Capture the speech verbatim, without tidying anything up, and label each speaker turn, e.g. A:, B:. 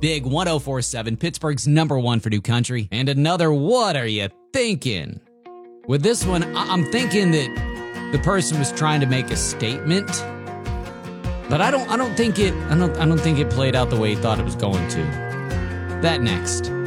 A: Big one oh four point seven, Pittsburgh's number one for new country. And another What Are You Thinking? With this one, I- I'm thinking that the person was trying to make a statement, but I don't I don't think it I don't I don't think it played out the way he thought it was going to. That next.